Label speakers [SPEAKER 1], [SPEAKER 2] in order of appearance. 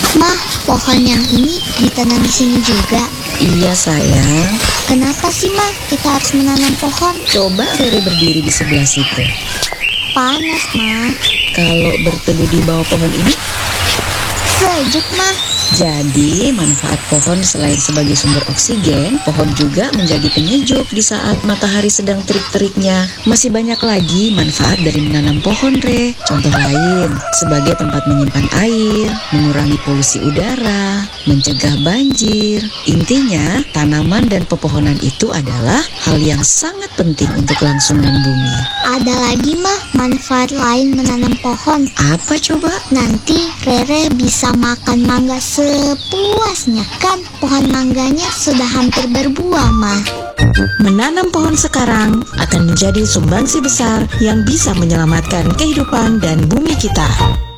[SPEAKER 1] Mah, pohon yang ini ditanam di sini juga.
[SPEAKER 2] Iya sayang,
[SPEAKER 1] Kenapa sih, Mah, kita harus menanam pohon?
[SPEAKER 2] coba Rere berdiri di sebelah situ.
[SPEAKER 1] Panas, Mah.
[SPEAKER 2] Kalau berteduh di bawah pohon ini,
[SPEAKER 1] Sejuk, Mah.
[SPEAKER 2] jadi manfaat pohon selain sebagai sumber oksigen, pohon juga menjadi penyejuk di saat matahari sedang terik-teriknya. Masih banyak lagi manfaat dari menanam pohon, Re. Contoh lain, sebagai tempat menyimpan air, mengurangi polusi udara, mencegah banjir. Intinya, tanaman dan pepohonan itu adalah hal yang sangat penting untuk kelangsungan bumi.
[SPEAKER 1] Ada lagi, Mah, manfaat lain menanam pohon.
[SPEAKER 2] Apa coba?
[SPEAKER 1] Nanti Rere bisa makan mangga sepuasnya. Kan pohon mangganya sudah hampir berbuah, Mah.
[SPEAKER 3] Menanam pohon sekarang akan menjadi sumbangsi besar yang bisa menyelamatkan kehidupan dan bumi kita.